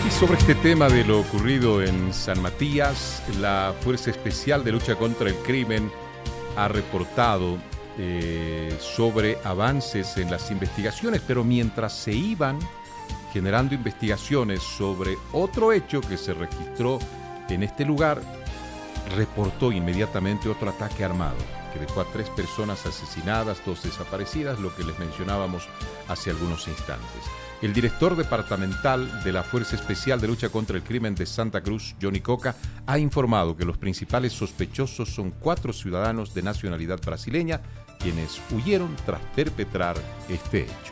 Sobre este tema de lo ocurrido en San Matías, la Fuerza Especial de Lucha contra el Crimen ha reportado sobre avances en las investigaciones, pero mientras se iban generando investigaciones sobre otro hecho que se registró en este lugar, reportó inmediatamente otro ataque armado que dejó a 3 personas asesinadas, 2 desaparecidas, lo que les mencionábamos hace algunos instantes. El director departamental de la Fuerza Especial de Lucha contra el Crimen de Santa Cruz, Johnny Coca, ha informado que los principales sospechosos son 4 ciudadanos de nacionalidad brasileña, quienes huyeron tras perpetrar este hecho.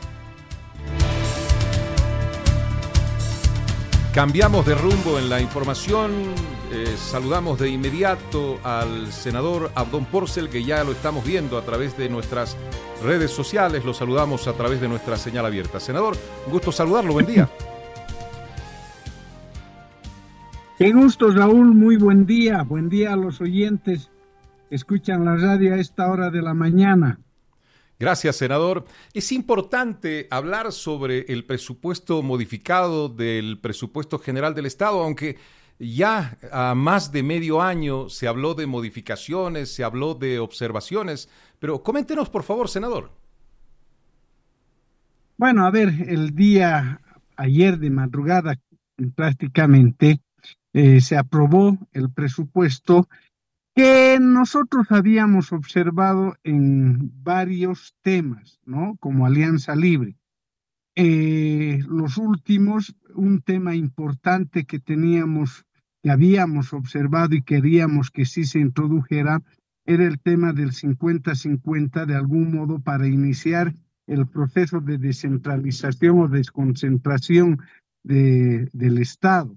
Cambiamos de rumbo en la información, saludamos de inmediato al senador Abdón Porcel, que ya lo estamos viendo a través de nuestras redes sociales, lo saludamos a través de nuestra señal abierta. Senador, un gusto saludarlo, buen día. Qué gusto, Raúl, muy buen día a los oyentes que escuchan la radio a esta hora de la mañana. Gracias, senador. Es importante hablar sobre el presupuesto modificado del presupuesto general del Estado, aunque ya a más de medio año se habló de modificaciones, se habló de observaciones, pero coméntenos, por favor, senador. Bueno, a ver, el día ayer de madrugada prácticamente se aprobó el presupuesto que nosotros habíamos observado en varios temas, ¿no? Como Alianza Libre. Los últimos, un tema importante que habíamos observado y queríamos que sí se introdujera, era el tema del 50-50, de algún modo para iniciar el proceso de descentralización o desconcentración del Estado.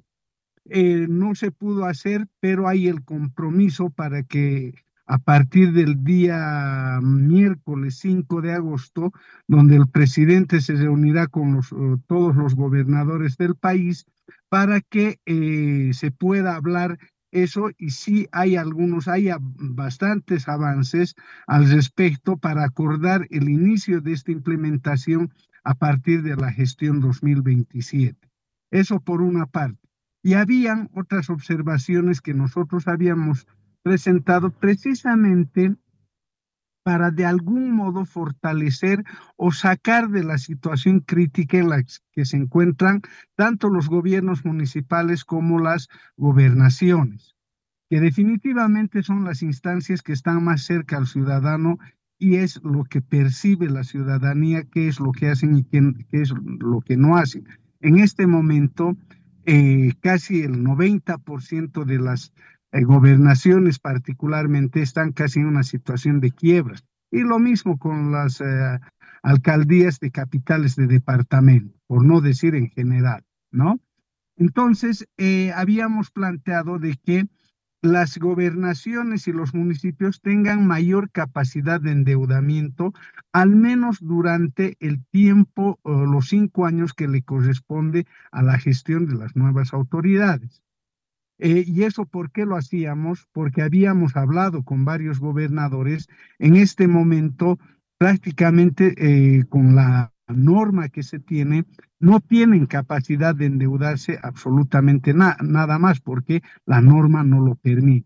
No se pudo hacer, pero hay el compromiso para que a partir del día miércoles 5 de agosto, donde el presidente se reunirá con todos los gobernadores del país, para que se pueda hablar eso, y sí hay bastantes avances al respecto para acordar el inicio de esta implementación a partir de la gestión 2027. Eso por una parte. Y habían otras observaciones que nosotros habíamos presentado precisamente para de algún modo fortalecer o sacar de la situación crítica en la que se encuentran tanto los gobiernos municipales como las gobernaciones, que definitivamente son las instancias que están más cerca al ciudadano y es lo que percibe la ciudadanía, qué es lo que hacen y qué es lo que no hacen. En este momento, casi el 90% de las gobernaciones particularmente están casi en una situación de quiebras. Y lo mismo con las alcaldías de capitales de departamento, por no decir en general, ¿no? Entonces, habíamos planteado de que las gobernaciones y los municipios tengan mayor capacidad de endeudamiento, al menos durante el tiempo, los 5 años que le corresponde a la gestión de las nuevas autoridades. ¿Y eso por qué lo hacíamos? Porque habíamos hablado con varios gobernadores. En este momento, prácticamente con la norma que se tiene, no tienen capacidad de endeudarse absolutamente nada más, porque la norma no lo permite.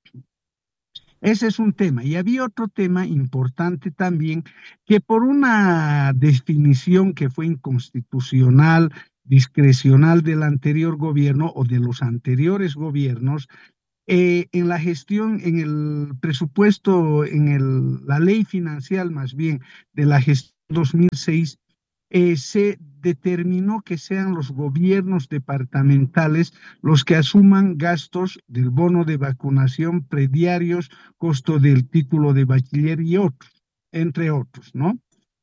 Ese es un tema. Y había otro tema importante también, que por una definición que fue inconstitucional, discrecional del anterior gobierno o de los anteriores gobiernos, en la gestión, en el presupuesto, la ley financiera más bien de la gestión 2006, se determinó que sean los gobiernos departamentales los que asuman gastos del bono de vacunación, prediarios, costo del título de bachiller y otros, entre otros, ¿no?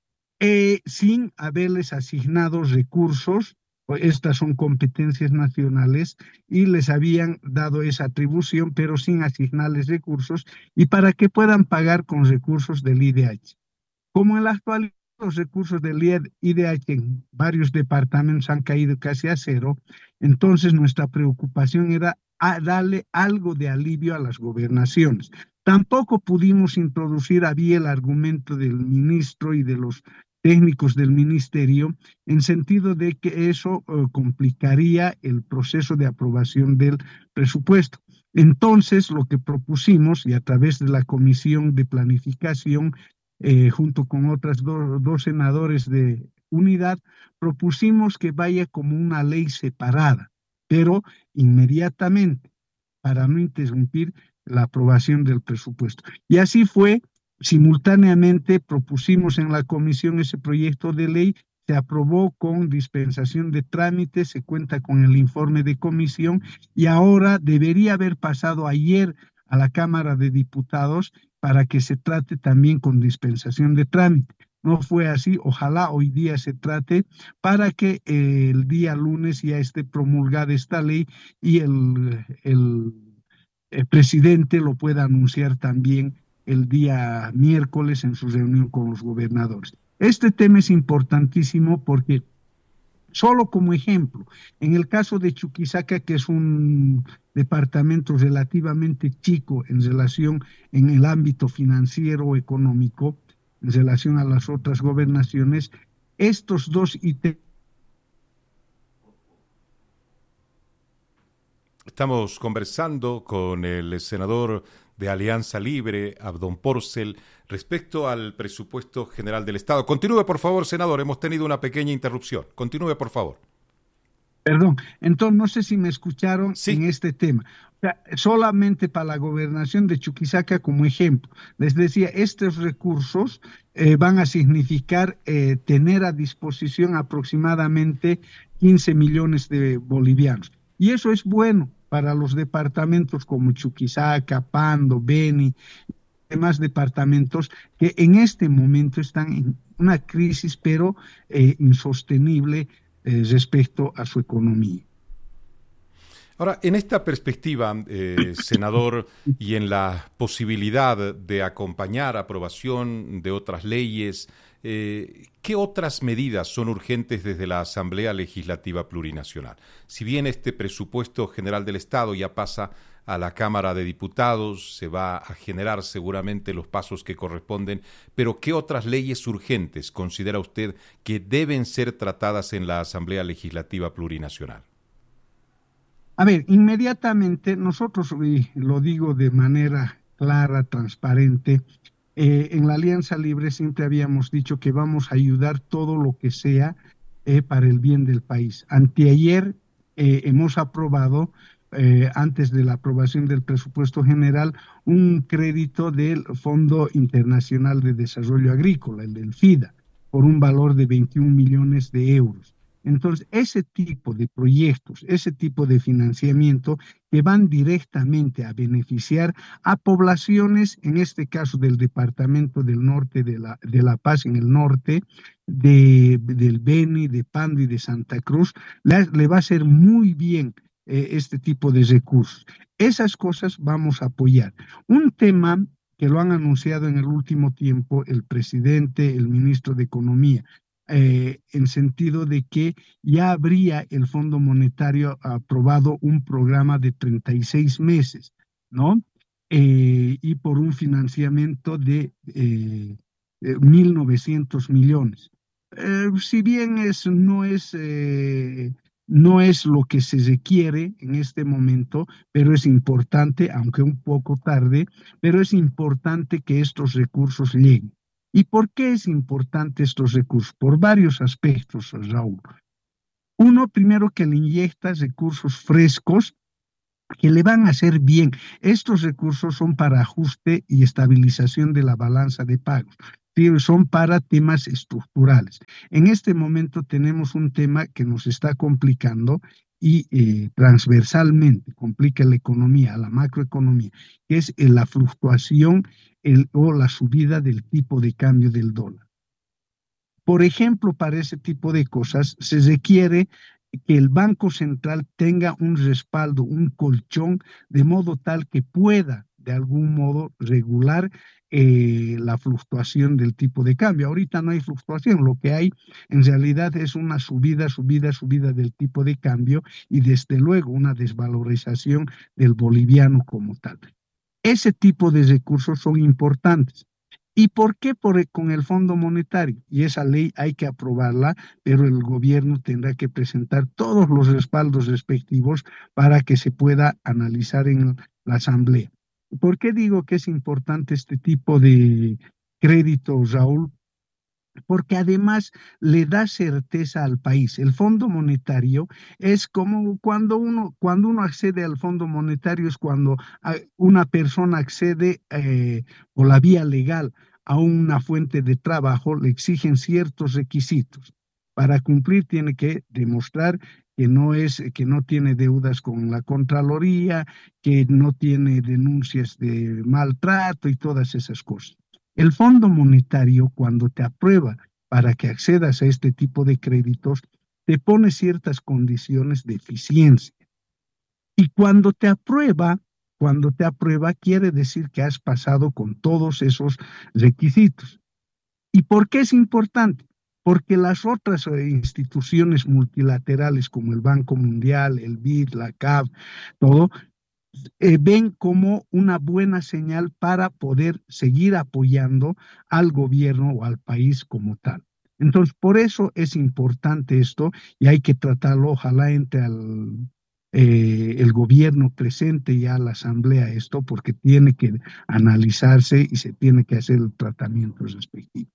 Sin haberles asignado recursos. Estas son competencias nacionales y les habían dado esa atribución, pero sin asignarles recursos y para que puedan pagar con recursos del IDH. Como en la actualidad los recursos del IDH en varios departamentos han caído casi a cero, entonces nuestra preocupación era darle algo de alivio a las gobernaciones. Tampoco pudimos introducir, había el argumento del ministro y de los técnicos del ministerio, en sentido de que eso complicaría el proceso de aprobación del presupuesto. Entonces, lo que propusimos, y a través de la Comisión de Planificación, junto con otras dos senadores de unidad, propusimos que vaya como una ley separada, pero inmediatamente, para no interrumpir la aprobación del presupuesto. Y así fue. Simultáneamente propusimos en la comisión ese proyecto de ley, se aprobó con dispensación de trámite, se cuenta con el informe de comisión y ahora debería haber pasado ayer a la Cámara de Diputados para que se trate también con dispensación de trámite. No fue así, ojalá hoy día se trate para que el día lunes ya esté promulgada esta ley y el presidente lo pueda anunciar también el día miércoles en su reunión con los gobernadores. Este tema es importantísimo porque, solo como ejemplo, en el caso de Chuquisaca, que es un departamento relativamente chico en relación en el ámbito financiero económico, en relación a las otras gobernaciones, estos dos ítems. Estamos conversando con el senador de Alianza Libre, Abdón Porcel, respecto al presupuesto general del Estado. Continúe, por favor, senador. Hemos tenido una pequeña interrupción. Continúe, por favor. Perdón, entonces no sé si me escucharon en Sí. este tema. O sea, solamente para la gobernación de Chuquisaca como ejemplo. Les decía, estos recursos van a significar tener a disposición aproximadamente 15 millones de bolivianos. Y eso es bueno para los departamentos como Chuquisaca, Pando, Beni, demás departamentos que en este momento están en una crisis, pero insostenible respecto a su economía. Ahora, en esta perspectiva, senador, y en la posibilidad de acompañar aprobación de otras leyes, ¿qué otras medidas son urgentes desde la Asamblea Legislativa Plurinacional? Si bien este presupuesto general del Estado ya pasa a la Cámara de Diputados, se va a generar seguramente los pasos que corresponden, pero ¿qué otras leyes urgentes considera usted que deben ser tratadas en la Asamblea Legislativa Plurinacional? A ver, inmediatamente nosotros, y lo digo de manera clara, transparente, en la Alianza Libre siempre habíamos dicho que vamos a ayudar todo lo que sea para el bien del país. Anteayer hemos aprobado, antes de la aprobación del presupuesto general, un crédito del Fondo Internacional de Desarrollo Agrícola, el del FIDA, por un valor de 21 millones de euros. Entonces, ese tipo de proyectos, ese tipo de financiamiento que van directamente a beneficiar a poblaciones, en este caso del departamento del norte de la Paz, en el norte, del Beni, de Pando y de Santa Cruz, le va a hacer muy bien este tipo de recursos. Esas cosas vamos a apoyar. Un tema que lo han anunciado en el último tiempo el presidente, el ministro de Economía, en sentido de que ya habría el Fondo Monetario aprobado un programa de 36 meses, ¿no? Y por un financiamiento de 1.900 millones. Si bien no es lo que se requiere en este momento, pero es importante, aunque un poco tarde, pero es importante que estos recursos lleguen. ¿Y por qué es importante estos recursos? Por varios aspectos, Raúl. Uno, primero, que le inyecta recursos frescos que le van a hacer bien. Estos recursos son para ajuste y estabilización de la balanza de pagos. Son para temas estructurales. En este momento tenemos un tema que nos está complicando y transversalmente complica la economía, la macroeconomía, que es la fluctuación o la subida del tipo de cambio del dólar. Por ejemplo, para ese tipo de cosas se requiere que el Banco Central tenga un respaldo, un colchón, de modo tal que pueda de algún modo regular la fluctuación del tipo de cambio. Ahorita no hay fluctuación, lo que hay en realidad es una subida, subida, subida del tipo de cambio y desde luego una desvalorización del boliviano como tal. Ese tipo de recursos son importantes. ¿Y por qué? Con el Fondo Monetario. Y esa ley hay que aprobarla, pero el gobierno tendrá que presentar todos los respaldos respectivos para que se pueda analizar en la Asamblea. ¿Por qué digo que es importante este tipo de crédito, Raúl? Porque además le da certeza al país. El Fondo Monetario es como cuando uno accede al Fondo Monetario, es cuando una persona accede por la vía legal a una fuente de trabajo, le exigen ciertos requisitos. Para cumplir tiene que demostrar que no tiene deudas con la Contraloría, que no tiene denuncias de maltrato y todas esas cosas. El Fondo Monetario, cuando te aprueba para que accedas a este tipo de créditos, te pone ciertas condiciones de eficiencia. Y cuando te aprueba, quiere decir que has pasado con todos esos requisitos. ¿Y por qué es importante? Porque las otras instituciones multilaterales como el Banco Mundial, el BID, la CAF, todo, ven como una buena señal para poder seguir apoyando al gobierno o al país como tal. Entonces, por eso es importante esto y hay que tratarlo, ojalá entre el gobierno presente ya a la asamblea esto, porque tiene que analizarse y se tiene que hacer el tratamiento respectivo.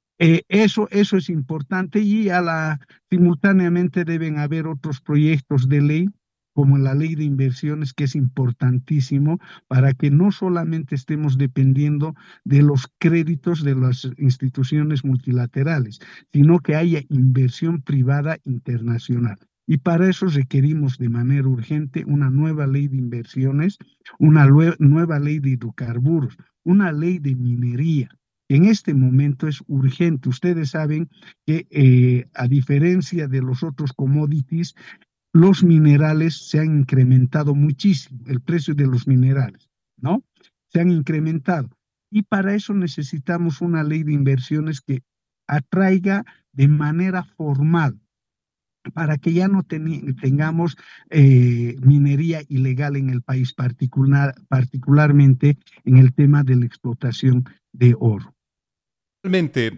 Eso es importante y simultáneamente deben haber otros proyectos de ley, como la ley de inversiones, que es importantísimo para que no solamente estemos dependiendo de los créditos de las instituciones multilaterales, sino que haya inversión privada internacional. Y para eso requerimos de manera urgente una nueva ley de inversiones, una nueva ley de hidrocarburos, una ley de minería. En este momento es urgente. Ustedes saben que a diferencia de los otros commodities, los minerales se han incrementado muchísimo, el precio de los minerales, ¿no? Se han incrementado. Y para eso necesitamos una ley de inversiones que atraiga de manera formal, para que ya no tengamos minería ilegal en el país, particularmente en el tema de la explotación de oro. Realmente,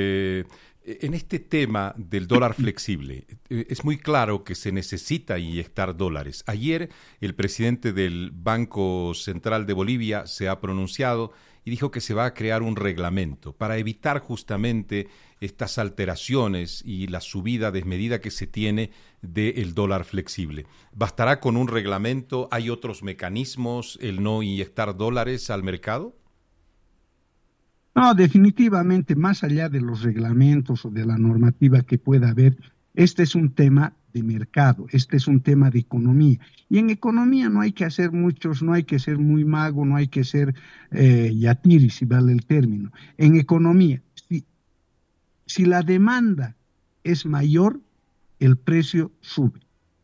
en este tema del dólar flexible, es muy claro que se necesita inyectar dólares. Ayer el presidente del Banco Central de Bolivia se ha pronunciado y dijo que se va a crear un reglamento para evitar justamente estas alteraciones y la subida desmedida que se tiene del dólar flexible. ¿Bastará con un reglamento? ¿Hay otros mecanismos, el no inyectar dólares al mercado? No, definitivamente, más allá de los reglamentos o de la normativa que pueda haber, este es un tema de mercado, este es un tema de economía. Y en economía no hay que hacer muchos, no hay que ser muy mago, no hay que ser yatiri, si vale el término. En economía, si la demanda es mayor, el precio sube.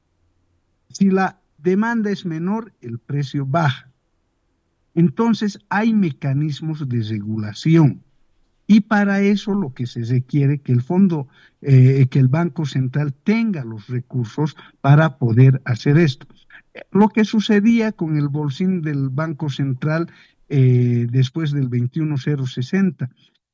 Si la demanda es menor, el precio baja. Entonces hay mecanismos de regulación. Y para eso lo que se requiere que que el Banco Central tenga los recursos para poder hacer esto. Lo que sucedía con el bolsín del Banco Central después del 21060,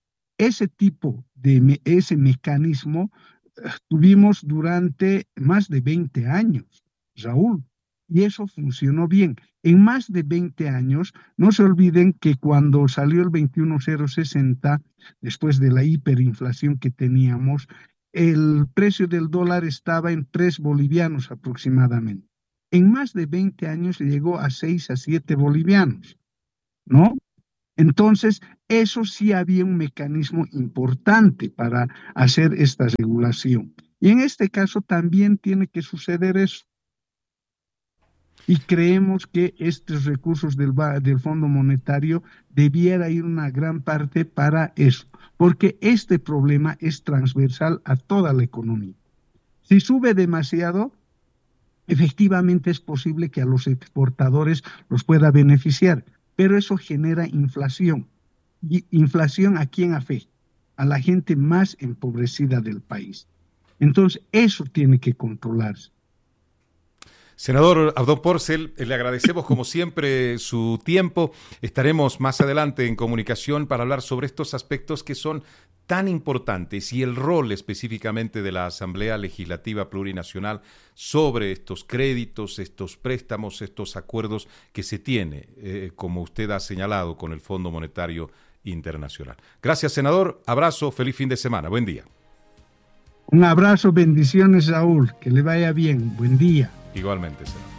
ese mecanismo tuvimos durante más de 20 años, Raúl, y eso funcionó bien. En más de 20 años, no se olviden que cuando salió el 21060, después de la hiperinflación que teníamos, el precio del dólar estaba en 3 bolivianos aproximadamente. En más de 20 años llegó a 6 a 7 bolivianos, ¿no? Entonces, eso sí había un mecanismo importante para hacer esta regulación. Y en este caso también tiene que suceder eso. Y creemos que estos recursos del Fondo Monetario debiera ir una gran parte para eso, porque este problema es transversal a toda la economía. Si sube demasiado, efectivamente es posible que a los exportadores los pueda beneficiar, pero eso genera inflación. ¿Y inflación a quién afecta? A la gente más empobrecida del país. Entonces, eso tiene que controlarse. Senador Abdón Porcel, le agradecemos como siempre su tiempo. Estaremos más adelante en comunicación para hablar sobre estos aspectos que son tan importantes y el rol específicamente de la Asamblea Legislativa Plurinacional sobre estos créditos, estos préstamos, estos acuerdos que se tiene, como usted ha señalado, con el Fondo Monetario Internacional. Gracias, senador. Abrazo, feliz fin de semana. Buen día. Un abrazo, bendiciones, Raúl. Que le vaya bien. Buen día. Igualmente, senador.